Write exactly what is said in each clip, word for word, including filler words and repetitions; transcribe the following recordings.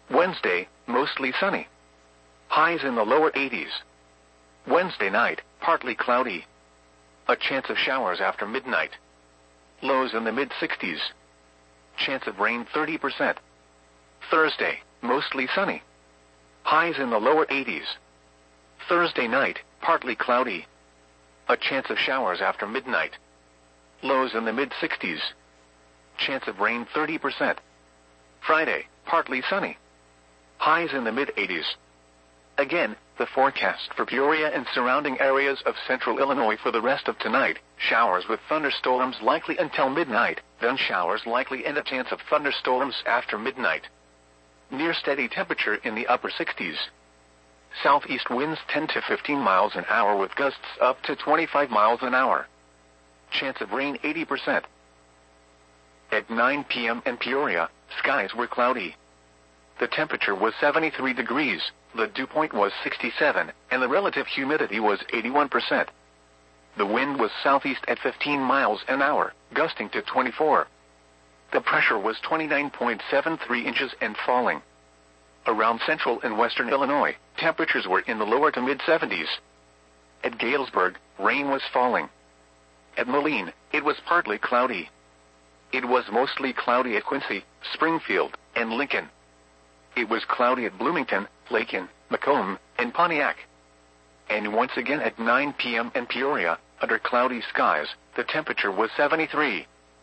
Wednesday, mostly sunny. Highs in the lower eighties. Wednesday night, partly cloudy. A chance of showers after midnight. Lows in the mid-sixties. Chance of rain thirty percent. Thursday, mostly sunny. Highs in the lower eighties. Thursday night, partly cloudy. A chance of showers after midnight. Lows in the mid-sixties. Chance of rain thirty percent. Friday, partly sunny. Highs in the mid-eighties. Again, the forecast for Peoria and surrounding areas of central Illinois for the rest of tonight: showers with thunderstorms likely until midnight, then showers likely and a chance of thunderstorms after midnight. Near steady temperature in the upper sixties. Southeast winds ten to fifteen miles an hour with gusts up to twenty-five miles an hour. Chance of rain eighty percent. At nine p m in Peoria, skies were cloudy. The temperature was seventy-three degrees, the dew point was sixty-seven, and the relative humidity was eighty-one percent. The wind was southeast at fifteen miles an hour, gusting to twenty-four. The pressure was twenty-nine point seven three inches and falling. Around central and western Illinois, temperatures were in the lower to mid-seventies. At Galesburg, rain was falling. At Moline, it was partly cloudy. It was mostly cloudy at Quincy, Springfield, and Lincoln. It was cloudy at Bloomington, Lakin, Macomb, and Pontiac. And once again at nine p m in Peoria, under cloudy skies, the temperature was seventy-three.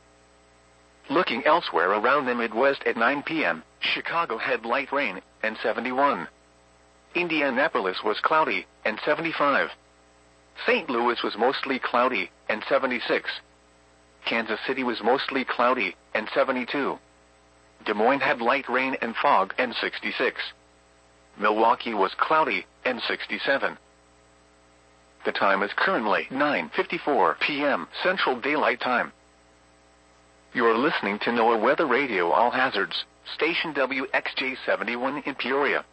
Looking elsewhere around the Midwest at nine p m, Chicago had light rain, and seventy-one. Indianapolis was cloudy, and seventy-five. Saint Louis was mostly cloudy, and seventy-six. Kansas City was mostly cloudy, and seventy-two. Des Moines had light rain and fog, and sixty-six. Milwaukee was cloudy, and sixty-seven. The time is currently nine fifty-four p m Central Daylight Time. You're listening to NOAA Weather Radio All Hazards, station W X J seventy-one in Peoria.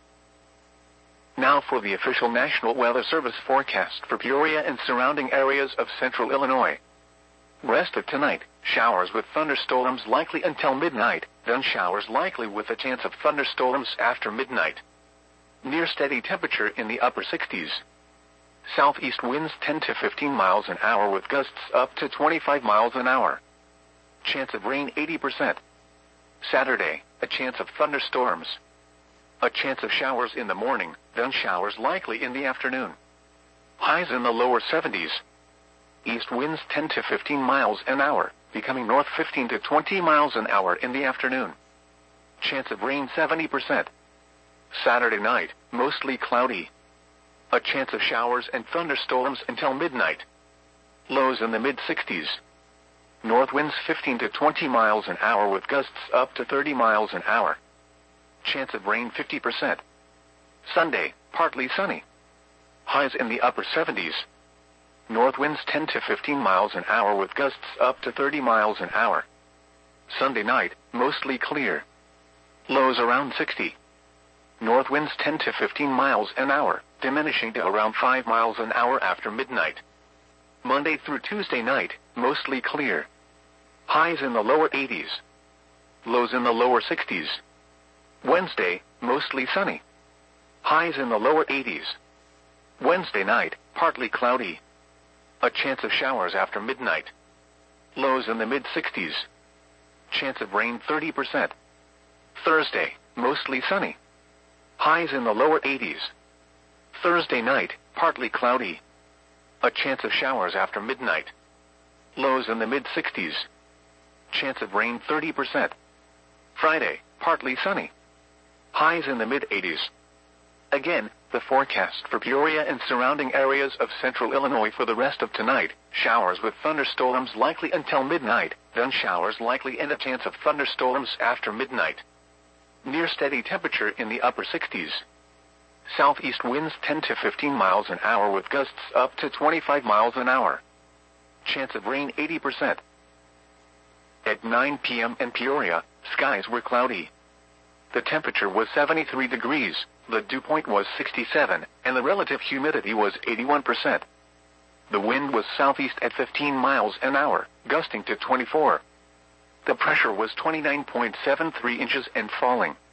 Now for the official National Weather Service forecast for Peoria and surrounding areas of central Illinois. Rest of tonight, showers with thunderstorms likely until midnight, then showers likely with a chance of thunderstorms after midnight. Near steady temperature in the upper sixties. Southeast winds ten to fifteen miles an hour with gusts up to twenty-five miles an hour. Chance of rain eighty percent. Saturday, a chance of thunderstorms. A chance of showers in the morning, then showers likely in the afternoon. Highs in the lower seventies. East winds ten to fifteen miles an hour, becoming north fifteen to twenty miles an hour in the afternoon. Chance of rain seventy percent. Saturday night, mostly cloudy. A chance of showers and thunderstorms until midnight. Lows in the mid-sixties. North winds fifteen to twenty miles an hour with gusts up to thirty miles an hour. Chance of rain fifty percent. Sunday, partly sunny. Highs in the upper seventies. North winds ten to fifteen miles an hour with gusts up to thirty miles an hour. Sunday night, mostly clear. Lows around sixty. North winds ten to fifteen miles an hour, diminishing to around five miles an hour after midnight. Monday through Tuesday night, mostly clear. Highs in the lower eighties. Lows in the lower sixties. Wednesday, mostly sunny. Highs in the lower eighties. Wednesday night, partly cloudy. A chance of showers after midnight. Lows in the mid-sixties. Chance of rain thirty percent. Thursday, mostly sunny. Highs in the lower eighties. Thursday night, partly cloudy. A chance of showers after midnight. Lows in the mid-sixties. Chance of rain thirty percent. Friday, partly sunny. Highs in the mid-eighties. Again, the forecast for Peoria and surrounding areas of central Illinois for the rest of tonight: showers with thunderstorms likely until midnight, then showers likely and a chance of thunderstorms after midnight. Near steady temperature in the upper sixties. Southeast winds ten to fifteen miles an hour with gusts up to twenty-five miles an hour. Chance of rain eighty percent. At nine p m in Peoria, skies were cloudy. The temperature was seventy-three degrees, the dew point was sixty-seven, and the relative humidity was eighty-one percent. The wind was southeast at fifteen miles an hour, gusting to twenty-four. The pressure was twenty-nine point seven three inches and falling.